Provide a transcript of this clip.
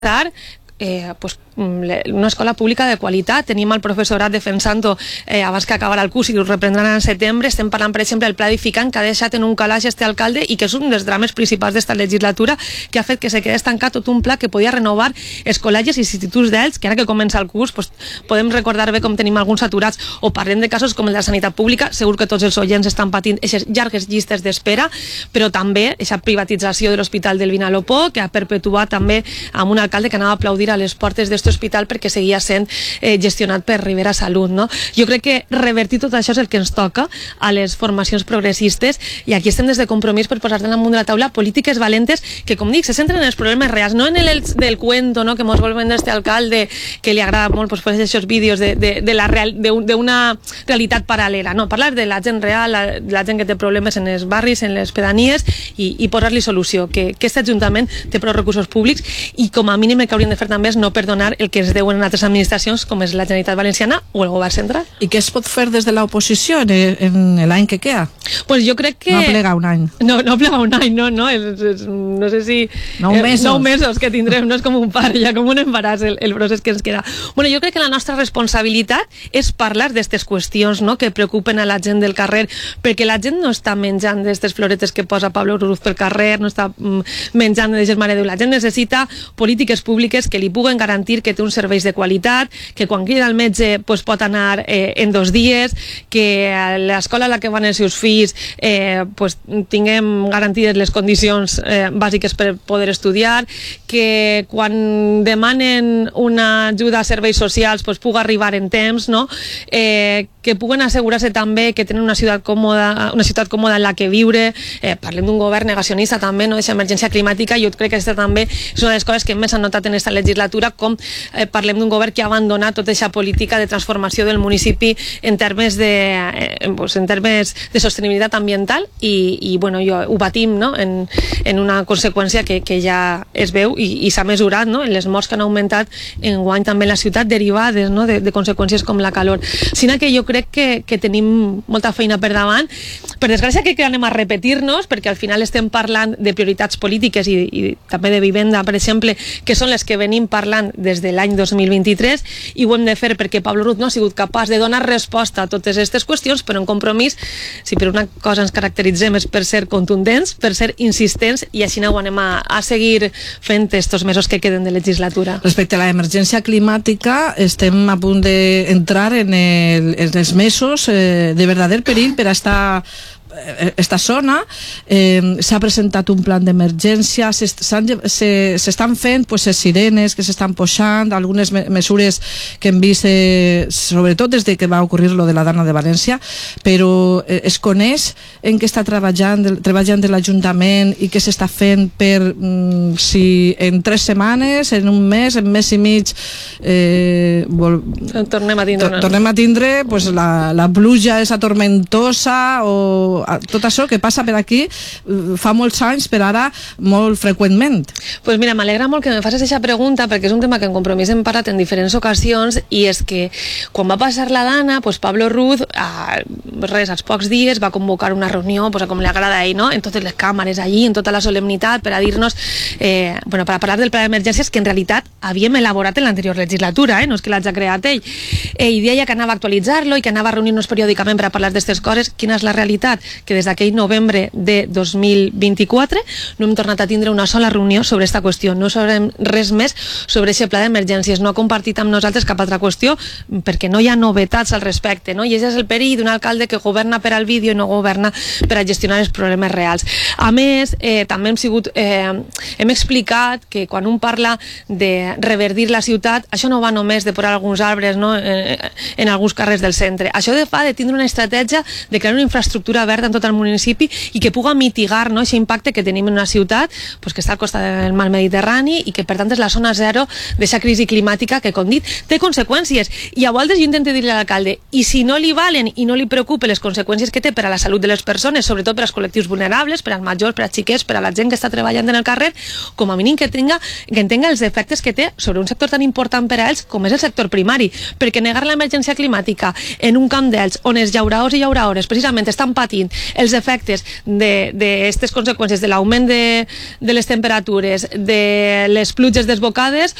una escola pública de qualitat. Tenim el professorat defensant-ho abans que acabarà el curs i ho reprendran en setembre. Estem parlant, per exemple, del pla edificant que ha deixat en un calaix este alcalde i que és un dels drames principals d'esta legislatura, que ha fet que se quedi estancat tot un pla que podia renovar els col·legis i instituts d'ells, que ara que comença el curs podem recordar bé com tenim alguns aturats, o parlem de casos com el de la sanitat pública. Segur que tots els oients estan patint aquestes llargues llistes d'espera, però també aquesta privatització de l'Hospital del Vinalopó, que ha perpetuat també amb un alcalde que anava a aplaudir a les portes d'aquest hospital perquè seguia sent gestionat per Rivera Salut, no? Jo crec que revertir tot això és el que ens toca a les formacions progressistes, i aquí estem des de Compromís per posar damunt de la taula polítiques valentes que, com dic, se centren en els problemes reals, no en el del cuento, no, que mos vol vendre este alcalde, que li agrada molt pues aquests vídeos d'una realitat paral·lela. No, parlar de la gent real, la gent que té problemes en els barris, en les pedanies, i posar-li solució, que aquest Ajuntament té prou recursos públics, i com a mínim el que haurien de fer també és no perdonar el que es deuen en altres administracions com és la Generalitat Valenciana o el Govern Central. I què es pot fer des de l'oposició en l'any que queda? Pues jo crec que... No plega un any. No plega un any, no no sé si... 9 mesos. 9 mesos que tindrem, no és com un pare, ja com un embaràs el procés que ens queda. Bueno, jo crec que la nostra responsabilitat és parlar d'aquestes qüestions, no?, que preocupen a la gent del carrer, perquè la gent no està menjant d'aquestes floretes que posa Pablo Ruz pel carrer, no està menjant d'aquestes Mare de Déu. La gent necessita polítiques públiques que li puguen garantir que té uns serveis de qualitat, que quan crida el metge pot anar en 2 dies, que a l'escola a la que van els seus fills tinguem garantides les condicions bàsiques per poder estudiar, que quan demanen una ajuda a serveis socials pugui arribar en temps, no? Que puguen assegurar-se també que tenen una ciutat còmoda en la que viure. Parlem d'un govern negacionista també, no?, d'aquesta emergència climàtica. Jo crec que aquesta també és una de les coses que més s'han notat en aquesta legislatura, com parlem d'un govern que ha abandonat tota aquesta política de transformació del municipi en termes de sostenibilitat ambiental, i bueno, ho batim, no?, en una conseqüència que ja es veu i s'ha mesurat, no?, en les morts que han augmentat enguany també en la ciutat derivades, no?, de conseqüències com la calor. Sinó que jo crec que tenim molta feina per davant. Per desgràcia que anem a repetir-nos, perquè al final estem parlant de prioritats polítiques i també de vivenda, per exemple, que són les que venim parlant des de l'any 2023, i ho hem de fer perquè Pablo Ruz no ha sigut capaç de donar resposta a totes aquestes qüestions, però en Compromís, si per una cosa ens caracteritzem és per ser contundents, per ser insistents, i així ho anem a seguir fent estos mesos que queden de legislatura. Respecte a l'emergència climàtica, estem a punt d'entrar en els mesos de verdader perill per a esta zona. S'ha presentat un plan d'emergència, s'estan fent les sirenes que s'estan posant, algunes mesures que hem vist sobretot des de que va ocorrir lo de la Dana de València, però es coneix en què està treballant de l'Ajuntament i què s'està fent per si en 3 setmanes, en un mes, en mes i mig tornem a tindre la pluja esa tormentosa, o tot això que passa per aquí fa molts anys, per ara molt freqüentment. Pues mira, m'alegra molt que me facis aquesta pregunta, perquè és un tema que en Compromís hem parlat en diferents ocasions, i és que quan va passar la Dana, Pablo Ruz als pocs dies va convocar una reunió, com li agrada a ell, no?, en totes les càmeres allí, en tota la solemnitat, per a dir-nos per a parlar del pla d'emergències que en realitat havíem elaborat en l'anterior legislatura, no és que l'hagi creat ell, i deia que anava a actualitzar-lo i que anava a reunir-nos periòdicament per a parlar d'aquestes coses. Quina és la realitat? Que des d'aquell novembre de 2024 no hem tornat a tindre una sola reunió sobre aquesta qüestió, no sabrem res més sobre aquest pla d'emergències, no ha compartit amb nosaltres cap altra qüestió, perquè no hi ha novetats al respecte, no? I aquest és el perill d'un alcalde que governa per al vídeo i no governa per a gestionar els problemes reals. A més, també hem explicat que quan un parla de reverdir la ciutat, això no va només de posar alguns arbres, no?, en alguns carrers del centre. Això fa de tindre una estratègia de crear una infraestructura verda en tot el municipi i que puga mitigar, no, aquest impacte que tenim en una ciutat que està al costat del mar Mediterrani i que per tant és la zona zero d'aquesta crisi climàtica que, com dit, té conseqüències. I a voltes jo intento dir-li a l'alcalde, i si no li valen i no li preocupen les conseqüències que té per a la salut de les persones, sobretot per als col·lectius vulnerables, per als majors, per als xiquets, per a la gent que està treballant en el carrer, com a mínim que entenga els efectes que té sobre un sector tan important per a ells com és el sector primari, perquè negar l'emergència climàtica en un camp d'ells on els llauraors i llauraores precisament estan patint els efectes d'aquestes conseqüències de l'augment de les temperatures, de les pluges desbocades,